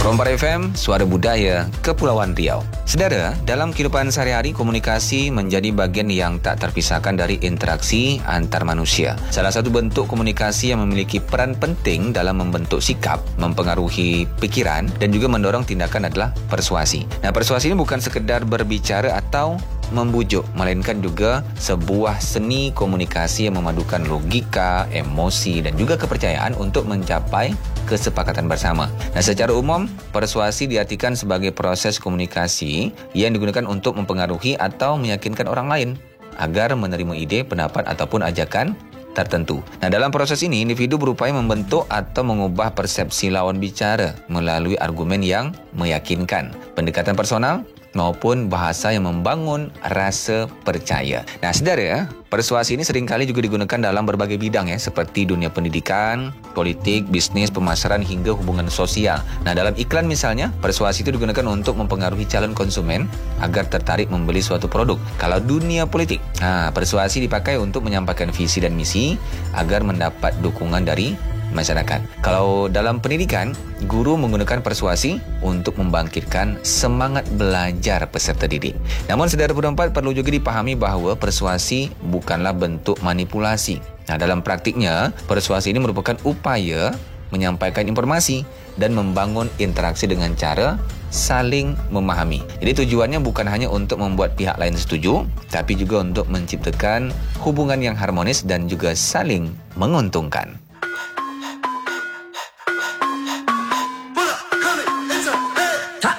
Kompar FM, Suara Budaya, Kepulauan Riau. Saudara, dalam kehidupan sehari-hari, komunikasi menjadi bagian yang tak terpisahkan dari interaksi antar manusia. Salah satu bentuk komunikasi yang memiliki peran penting dalam membentuk sikap, mempengaruhi pikiran dan juga mendorong tindakan adalah persuasi. Nah, persuasi ini bukan sekedar berbicara atau membujuk, melainkan juga sebuah seni komunikasi yang memadukan logika, emosi dan juga kepercayaan untuk mencapai kesepakatan bersama. Nah, secara umum, persuasi diartikan sebagai proses komunikasi yang digunakan untuk mempengaruhi atau meyakinkan orang lain agar menerima ide, pendapat ataupun ajakan tertentu. Nah, dalam proses ini, individu berupaya membentuk atau mengubah persepsi lawan bicara melalui argumen yang meyakinkan, pendekatan personal, maupun bahasa yang membangun rasa percaya. Nah, saudara, persuasi ini seringkali juga digunakan dalam berbagai bidang seperti dunia pendidikan, politik, bisnis, pemasaran hingga hubungan sosial. Nah, dalam iklan misalnya, persuasi itu digunakan untuk mempengaruhi calon konsumen agar tertarik membeli suatu produk. Kalau dunia politik, persuasi dipakai untuk menyampaikan visi dan misi agar mendapat dukungan dari masyarakat. Kalau dalam pendidikan, guru menggunakan persuasi untuk membangkitkan semangat belajar peserta didik. Namun, saudara pendapat perlu juga dipahami bahawa persuasi bukanlah bentuk manipulasi. Nah, dalam praktiknya, persuasi ini merupakan upaya menyampaikan informasi dan membangun interaksi dengan cara saling memahami. Jadi tujuannya bukan hanya untuk membuat pihak lain setuju, tapi juga untuk menciptakan hubungan yang harmonis dan juga saling menguntungkan.